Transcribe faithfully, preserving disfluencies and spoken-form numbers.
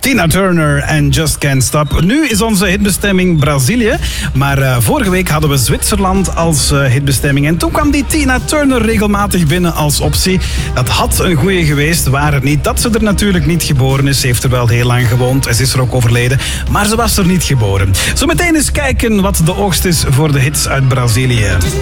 Tina Turner en Just Can't Stop. Nu is onze hitbestemming Brazilië. Maar uh, vorige week hadden we Zwitserland als uh, hitbestemming. En toen kwam die Tina Turner regelmatig binnen als optie. Dat had een goeie geweest, waar het niet dat ze er natuurlijk niet geboren is. Ze heeft er wel heel lang gewoond en ze is er ook overleden. Maar ze was er niet geboren. Zometeen eens kijken wat de oogst is voor de hits uit Brazilië.